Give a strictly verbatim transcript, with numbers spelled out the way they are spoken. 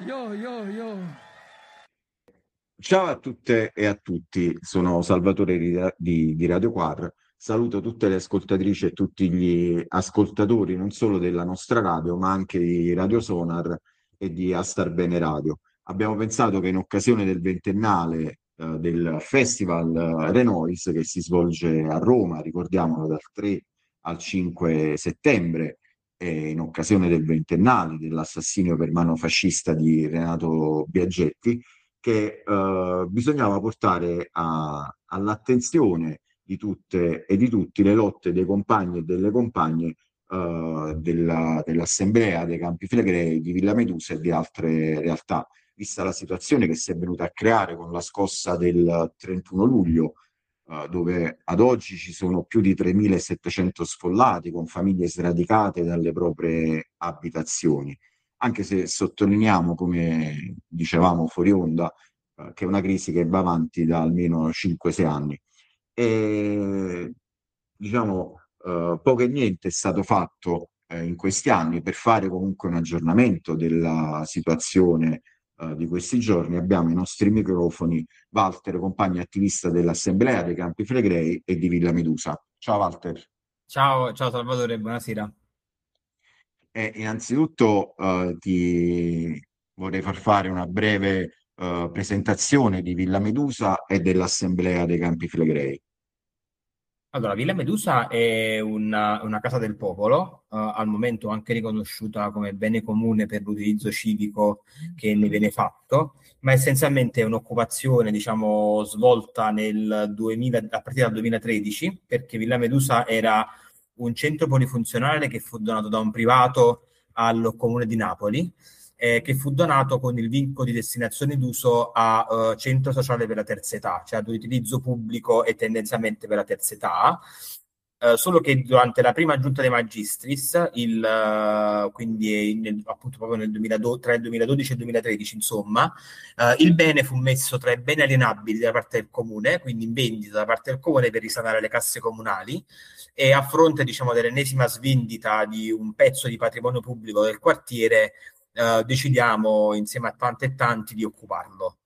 Yo, yo, yo. Ciao a tutte e a tutti, sono Salvatore di, di- di Radio Quadra. Saluto tutte le ascoltatrici e tutti gli ascoltatori, non solo della nostra radio, ma anche di Radio Sonar e di Astar Bene Radio. Abbiamo pensato che in occasione del ventennale eh, del Festival eh, Renois che si svolge a Roma, ricordiamolo dal tre al cinque settembre, e in occasione del ventennale dell'assassinio per mano fascista di Renato Biaggetti, che eh, bisognava portare a- all'attenzione di tutte e di tutti le lotte dei compagni e delle compagne eh, della- dell'Assemblea dei Campi Flegrei, di Villa Medusa e di altre realtà, vista la situazione che si è venuta a creare con la scossa del trentuno luglio, eh, dove ad oggi ci sono più di tremilasettecento sfollati con famiglie sradicate dalle proprie abitazioni, anche se sottolineiamo, come dicevamo fuori onda, eh, che è una crisi che va avanti da almeno cinque sei anni. E diciamo, eh, poco e niente è stato fatto eh, in questi anni per fare comunque un aggiornamento della situazione eh, di questi giorni. Abbiamo i nostri microfoni Walter, compagno attivista dell'Assemblea dei Campi Flegrei e di Villa Medusa. Ciao Walter. Ciao, ciao Salvatore, buonasera. Eh, innanzitutto eh, ti vorrei far fare una breve eh, presentazione di Villa Medusa e dell'Assemblea dei Campi Flegrei. Allora, Villa Medusa è una, una casa del popolo, eh, al momento anche riconosciuta come bene comune per l'utilizzo civico che ne viene fatto, ma essenzialmente è un'occupazione, diciamo, svolta nel duemila, a partire dal duemilatredici, perché Villa Medusa era un centro polifunzionale che fu donato da un privato al comune di Napoli, eh, che fu donato con il vincolo di destinazione d'uso a eh, centro sociale per la terza età, cioè ad utilizzo pubblico e tendenzialmente per la terza età. Eh, solo che durante la prima giunta dei Magistris, il, eh, quindi nel- appunto proprio nel duemiladodici, tra il duemiladodici e il duemilatredici, insomma, eh, il bene fu messo tra i beni alienabili da parte del comune, quindi in vendita da parte del comune per risanare le casse comunali, e a fronte, diciamo, dell'ennesima svendita di un pezzo di patrimonio pubblico del quartiere, eh, decidiamo insieme a tanti e tanti di occuparlo.